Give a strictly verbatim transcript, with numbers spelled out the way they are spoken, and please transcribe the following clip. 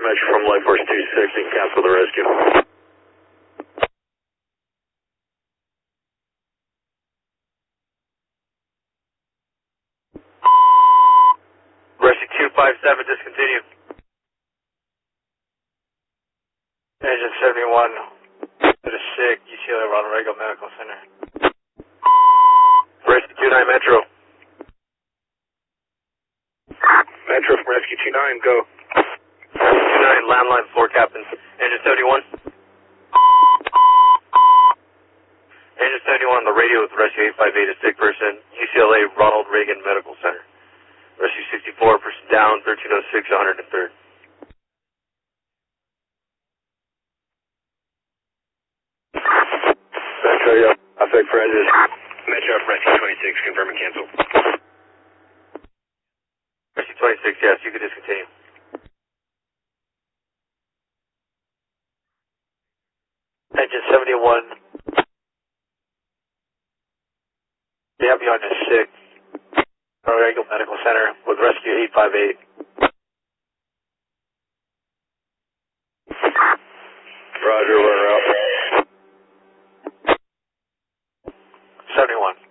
Metro from Life Force two six and cancel the rescue. Rescue two five seven, discontinue. Engine seventy-one, to the sick, U C L A Ronald Reagan Medical Center. Rescue two nine Metro. Metro from Rescue two nine, go. two nine, landline, floor captain. Engine seventy-one. Engine seventy-one on the radio with Rescue eight five eight, a sick person, U C L A Ronald Reagan Medical Center. Rescue sixty-four, person down, thirteen oh six, one hundred third. Metro, yeah, affect for engine. Metro from Rescue twenty-six, confirm and cancel. Rescue twenty-six, yes, you can discontinue. Engine seventy-one. They have you on the sick. Reagan Medical Center with Rescue eight five eight. Roger, we're out. seventy-one.